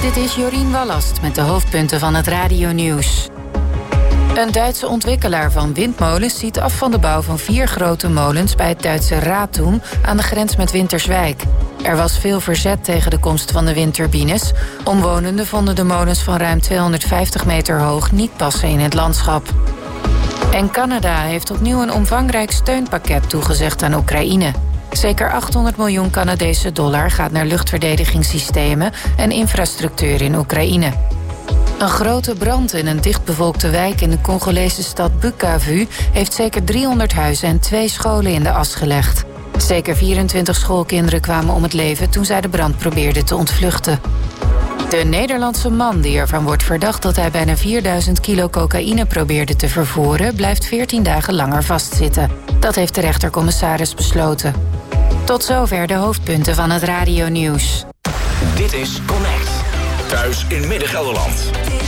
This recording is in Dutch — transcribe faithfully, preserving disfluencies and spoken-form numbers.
Dit is Jorien Wallast met de hoofdpunten van het radionieuws. Een Duitse ontwikkelaar van windmolens ziet af van de bouw van vier grote molens bij het Duitse Ratum aan de grens met Winterswijk. Er was veel verzet tegen de komst van de windturbines. Omwonenden vonden de molens van ruim tweehonderdvijftig meter hoog niet passen in het landschap. En Canada heeft opnieuw een omvangrijk steunpakket toegezegd aan Oekraïne. Zeker achthonderd miljoen Canadese dollar gaat naar luchtverdedigingssystemen en infrastructuur in Oekraïne. Een grote brand in een dichtbevolkte wijk in de Congolese stad Bukavu heeft zeker driehonderd huizen en twee scholen in de as gelegd. Zeker vierentwintig schoolkinderen kwamen om het leven toen zij de brand probeerden te ontvluchten. De Nederlandse man die ervan wordt verdacht dat hij bijna vierduizend kilo cocaïne probeerde te vervoeren, blijft veertien dagen langer vastzitten. Dat heeft de rechtercommissaris besloten. Tot zover de hoofdpunten van het radionieuws. Dit is Connect. Thuis in Midden-Gelderland.